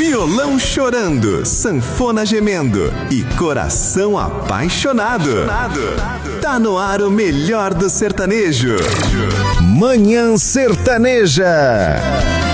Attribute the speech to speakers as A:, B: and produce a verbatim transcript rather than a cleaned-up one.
A: Violão chorando, sanfona gemendo e coração apaixonado. Tá no ar o melhor do sertanejo.
B: Manhã Sertaneja.